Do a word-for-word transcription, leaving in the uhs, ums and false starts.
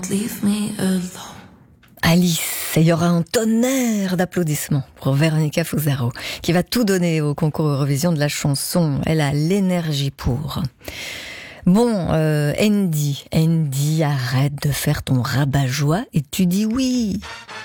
Leave me alone. Alice, et il y aura un tonnerre d'applaudissements pour Véronica Fusaro, qui va tout donner au concours Eurovision de la chanson. Elle a l'énergie pour. Bon, euh, Andy, Andy, arrête de faire ton rabat-joie et tu dis oui.